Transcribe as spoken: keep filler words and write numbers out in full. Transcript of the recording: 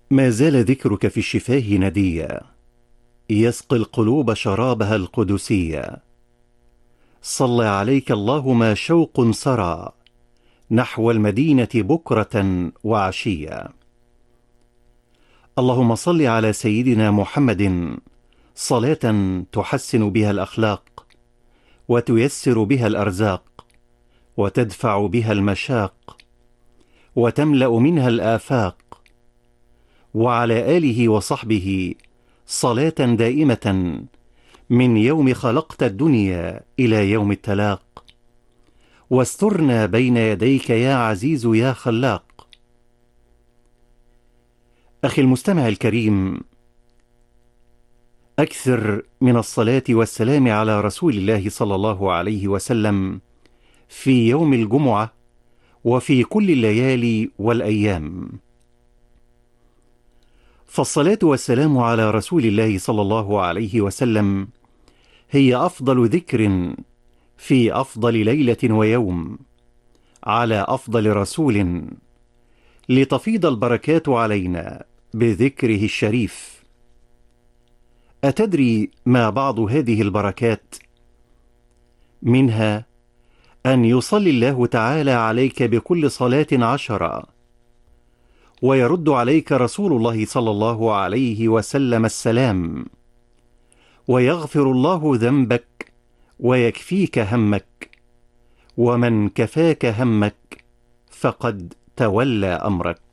ما زال ذكرك في الشفاه نديا، يسقي القلوب شرابها القدسيا. صلى عليك الله ما شوق سرى نحو المدينة بكرة وعشيا. اللهم صل على سيدنا محمد صلاة تحسن بها الأخلاق، وتيسر بها الأرزاق، وتدفع بها المشاق، وتملأ منها الآفاق، وعلى آله وصحبه صلاة دائمة من يوم خلقت الدنيا إلى يوم التلاق. واسترنا بين يديك يا عزيز يا خلاق. أخي المستمع الكريم، أكثر من الصلاة والسلام على رسول الله صلى الله عليه وسلم في يوم الجمعة وفي كل الليالي والأيام. فالصلاة والسلام على رسول الله صلى الله عليه وسلم هي أفضل ذكر في أفضل ليلة ويوم على أفضل رسول، لتفيض البركات علينا بذكره الشريف. أتدري ما بعض هذه البركات؟ منها أن يصلي الله تعالى عليك بكل صلاة عشرة، ويرد عليك رسول الله صلى الله عليه وسلم السلام، ويغفر الله ذنبك ويكفيك همك، ومن كفاك همك فقد تولى أمرك.